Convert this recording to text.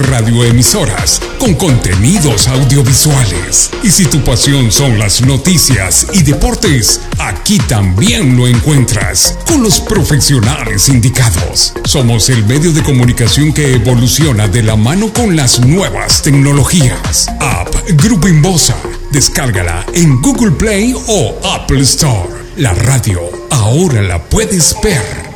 radioemisoras con contenidos audiovisuales. Y si tu pasión son las noticias y deportes, aquí también lo encuentras con los profesionales indicados. Somos el medio de comunicación que evoluciona de la mano con las nuevas tecnologías. App Grupo Inbosa. Descárgala en Google Play o Apple Store. La radio ahora la puedes ver.